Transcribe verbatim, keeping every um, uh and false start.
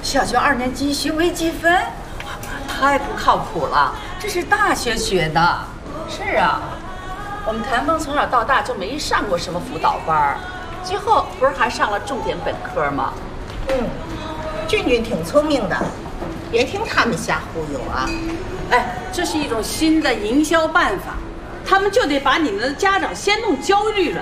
小学二年级学微积分，太不靠谱了，这是大学学的。 是啊，我们谭峰从小到大就没上过什么辅导班，最后不是还上了重点本科吗？ 嗯，俊俊挺聪明的，别听他们瞎忽悠啊。 哎，这是一种新的营销办法，他们就得把你们的家长先弄焦虑了。